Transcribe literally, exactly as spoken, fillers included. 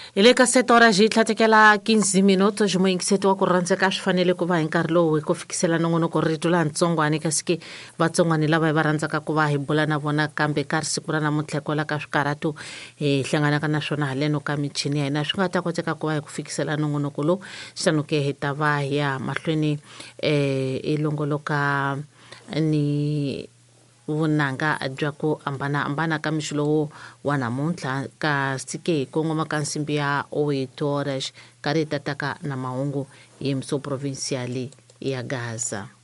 Ile ka sete horas ji tlhatekela quinze minutos moingiseto wa ku rhandzeka swi fanele ku va hi nkarhi lowu hi ku fikisela nongonoko ritu laha ntsongwane kasi ke vatsongwane lava va rhandzaka ku va hi bula na vona kambe ka siku ra namuntlha kola ka swikarhatu hi hlanganaka na swona haleno ka michini ya hina swi nga ta koteka ku va hi ku fikisela nongonoko lowu xitanuke hi ta va hi ya mahlweni um hi longoloka ni vunanga bya ku ambana ka mixilo wa namuntlha ka sike hi kongoma ka nsimbi ya eight horas ka ri tataka na mahungu hi mso provincial ya Gaza.